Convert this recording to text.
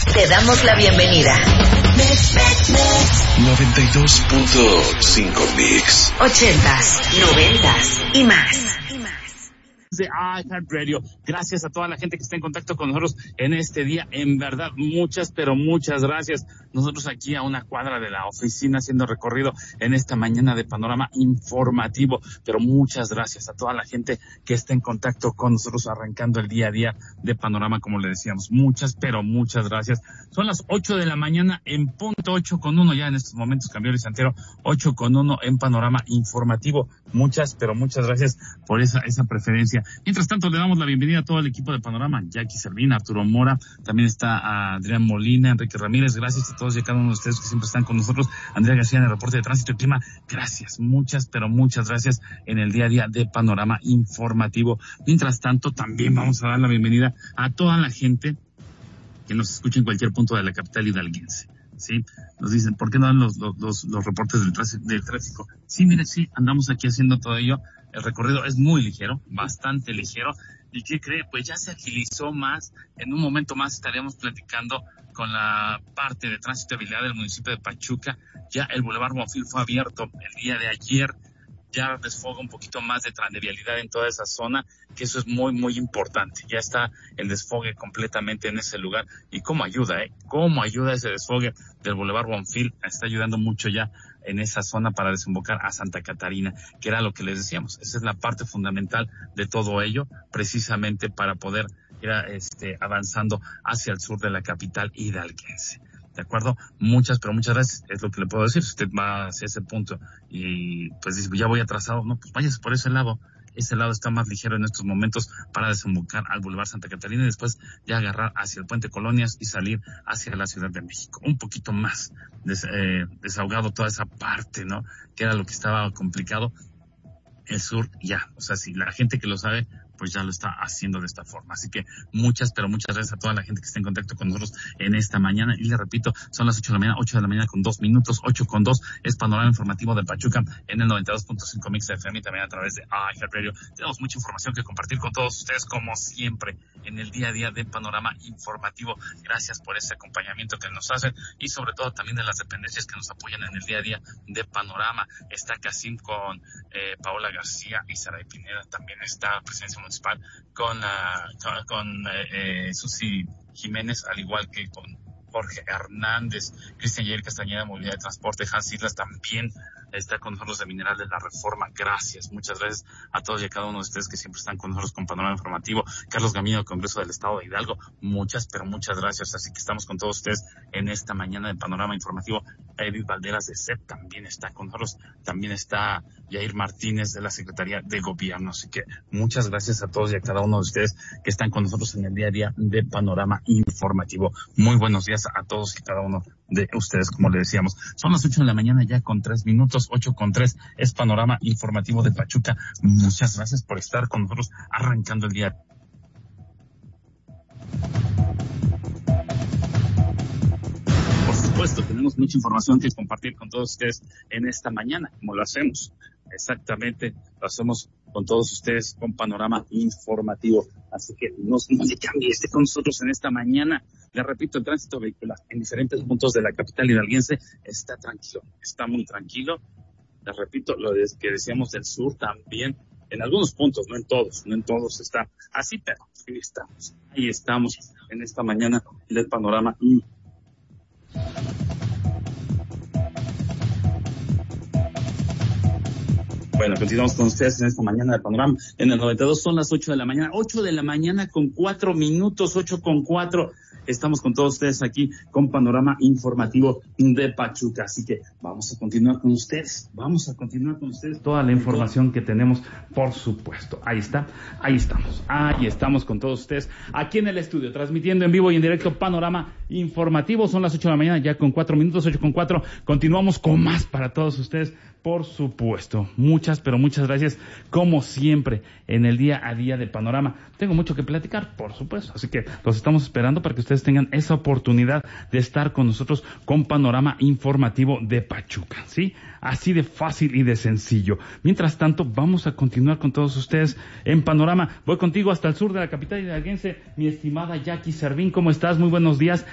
Te damos la bienvenida. 92.5 Mix. 80s, 90s y más. De iHeartRadio. Gracias a toda la gente que está en contacto con nosotros en este día. En verdad, muchas, pero muchas gracias. Nosotros aquí a una cuadra de la oficina haciendo recorrido en esta mañana de Panorama Informativo. Pero muchas gracias a toda la gente que está en contacto con nosotros arrancando el día a día de Panorama, como le decíamos. Muchas, pero muchas gracias. Son las 8 de la mañana en punto, 8:01 ya en estos momentos cambió el Santero, 8:01 en Panorama Informativo. Muchas, pero muchas gracias por esa preferencia. Mientras tanto, le damos la bienvenida a todo el equipo de Panorama, Jackie Servín, Arturo Mora, también está a Adrián Molina, Enrique Ramírez, gracias a todos y a cada uno de ustedes que siempre están con nosotros, Andrea García en el reporte de tránsito y clima, gracias, muchas, pero muchas gracias en el día a día de Panorama Informativo. Mientras tanto, también vamos a dar la bienvenida a toda la gente que nos escucha en cualquier punto de la capital hidalguense. Sí, nos dicen, ¿por qué no dan los reportes del tráfico? Sí, mire, sí, andamos aquí haciendo todo ello. El recorrido es muy ligero, bastante ligero. ¿Y qué cree? Pues ya se agilizó más. En un momento más estaremos platicando con la parte de tránsito y habilidad del municipio de Pachuca. Ya el Boulevard Bonfil fue abierto el día de ayer. Ya desfoga un poquito más de vialidad en toda esa zona, que eso es muy, muy importante. Ya está el desfogue completamente en ese lugar. Y cómo ayuda, cómo ayuda ese desfogue del Boulevard Bonfil. Está ayudando mucho ya en esa zona para desembocar a Santa Catarina, que era lo que les decíamos. Esa es la parte fundamental de todo ello, precisamente para poder ir avanzando hacia el sur de la capital hidalguense. ¿De acuerdo? Muchas, pero muchas gracias. Es lo que le puedo decir. Si usted va hacia ese punto y pues dice, ya voy atrasado, no, pues váyase por ese lado. Ese lado está más ligero en estos momentos para desembocar al Boulevard Santa Catarina y después ya agarrar hacia el Puente Colonias y salir hacia la Ciudad de México. Un poquito más desahogado toda esa parte, ¿no? Que era lo que estaba complicado. El sur ya, o sea, si la gente que lo sabe, pues ya lo está haciendo de esta forma. Así que muchas, pero muchas gracias a toda la gente que está en contacto con nosotros en esta mañana. Y le repito, son las 8 de la mañana, 8 de la mañana con 2 minutos, 8:02, es Panorama Informativo de Pachuca en el 92.5 Mix FM y también a través de iHeartRadio. Tenemos mucha información que compartir con todos ustedes, como siempre, en el día a día de Panorama Informativo. Gracias por ese acompañamiento que nos hacen y sobre todo también de las dependencias que nos apoyan en el día a día de Panorama. Está Casim con Paola García y Saray Pineda, también está Presidencia Municipal con Susi Jiménez, al igual que con Jorge Hernández, Cristian Yair Castañeda, Movilidad de Transporte, Hans Islas también está con nosotros de Mineral de la Reforma. Gracias, muchas gracias a todos y a cada uno de ustedes que siempre están con nosotros con Panorama Informativo. Carlos Gamino del Congreso del Estado de Hidalgo, muchas, pero muchas gracias. Así que estamos con todos ustedes en esta mañana de Panorama Informativo. Edith Valderas de CEP también está con nosotros, también está Yair Martínez de la Secretaría de Gobierno. Así que muchas gracias a todos y a cada uno de ustedes que están con nosotros en el día a día de Panorama Informativo. Muy buenos días a todos y cada uno de ustedes, como le decíamos. Son las 8 de la mañana ya con 3 minutos, 8:03, es Panorama Informativo de Pachuca. Muchas gracias por estar con nosotros arrancando el día. Por supuesto, tenemos mucha información que compartir con todos ustedes en esta mañana, como lo hacemos. Exactamente, lo hacemos con todos ustedes con Panorama Informativo. Así que no se cambie, esté con nosotros en esta mañana. Le repito, el tránsito vehicular en diferentes puntos de la capital hidalguense está tranquilo, está muy tranquilo. Le repito, lo que decíamos del sur también, en algunos puntos, no en todos está así, pero ahí estamos en esta mañana del Panorama. Bueno, continuamos con ustedes en esta mañana de Panorama. En el 92 son las 8 de la mañana. 8 de la mañana con 4 minutos, 8:04. Estamos con todos ustedes aquí con Panorama Informativo de Pachuca. Así que vamos a continuar con ustedes. Toda la información que tenemos, por supuesto. Ahí está, ahí estamos con todos ustedes aquí en el estudio, transmitiendo en vivo y en directo Panorama Informativo. Son las 8 de la mañana ya con 4 minutos, 8:04. Continuamos con más para todos ustedes. Por supuesto, muchas, pero muchas gracias, como siempre, en el día a día de Panorama. Tengo mucho que platicar, por supuesto, así que los estamos esperando para que ustedes tengan esa oportunidad de estar con nosotros con Panorama Informativo de Pachuca, ¿sí? Así de fácil y de sencillo. Mientras tanto, vamos a continuar con todos ustedes en Panorama. Voy contigo hasta el sur de la capital hidalguense, mi estimada Jackie Servín. ¿Cómo estás? Muy buenos días.